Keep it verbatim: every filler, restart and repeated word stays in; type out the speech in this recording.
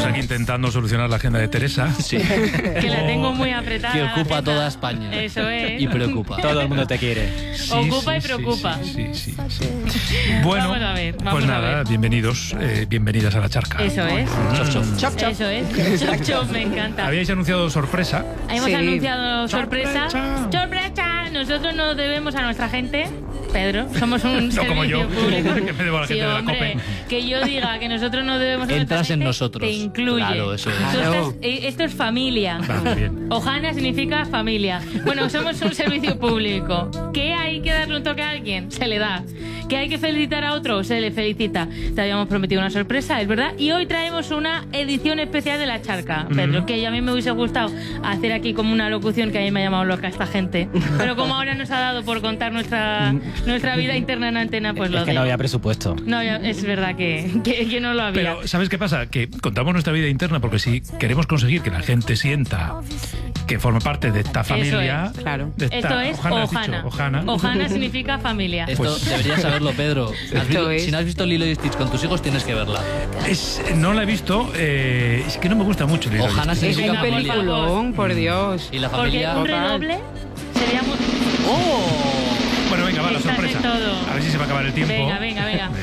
aquí intentando solucionar la agenda de Teresa. Sí. Que la tengo muy apretada. Que ocupa la toda España. Eso es. Y preocupa. Todo el mundo te quiere. Sí, Ocupa sí, y preocupa. Sí, sí, sí, sí. Bueno, Vamos a ver, vamos pues a nada, ver. bienvenidos, eh, bienvenidas a la charca. Eso es. Chof, chof. Chop, chop. Eso es. Chop, chop, me encanta. Habíais anunciado sorpresa. Hemos Sí. anunciado sorpresa. Sorpresa. ¡Sorpresa! Nosotros nos debemos a nuestra gente, Pedro. Somos un No como servicio yo, público. que me debo a la Sí, gente de la hombre, COPE. que yo diga que nosotros nos debemos a nuestra Entras en gente, nosotros. te incluye. Claro, eso es. Tú Claro. estás- eh, esto es familia. Vale, bien. Ojana significa familia. Bueno, somos un servicio público. ¿Que hay que darle un toque a alguien? Se le da. ¿Que hay que felicitar a otro? Se le felicita. Te habíamos prometido una sorpresa, es verdad. Y hoy traemos una edición especial de La Charca, Pedro, que a mí me hubiese gustado hacer aquí como una locución, que a mí me ha llamado loca esta gente. Pero como ahora nos ha dado por contar nuestra, nuestra vida interna en antena, pues lo Es que digo. no había presupuesto. No, ya- es verdad que, que, que no lo había. Pero, ¿sabes qué pasa? Que contamos nuestra vida interna porque si queremos conseguir que la gente sienta que forma parte de esta familia... es, claro. de esta- Esto es Ojana, has dicho, Ojana. Ojana. Ojana significa familia. Esto Pues- deberías saberlo, Pedro. Has Esto visto- es. Si no has visto Lilo y Stitch con tus hijos, tienes que verla. Es, no la he visto, eh, es que no me gusta mucho. Lilo y Ojana Stitch. Es significa un Venga, por familia. peliculón, por Dios. Y la Porque familia... un Total. redoble sería muy... ¡Oh! Bueno, venga, va, la Estás en sorpresa. todo. A ver si se va a acabar el tiempo. Venga, venga, venga.